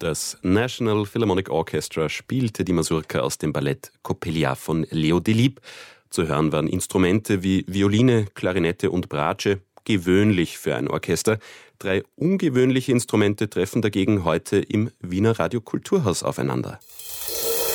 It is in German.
Das National Philharmonic Orchestra spielte die Masurka aus dem Ballett Coppelia von Leo Delibes. Zu hören waren Instrumente wie Violine, Klarinette und Bratsche, gewöhnlich für ein Orchester. 3 ungewöhnliche Instrumente treffen dagegen heute im Wiener Radio Kulturhaus aufeinander.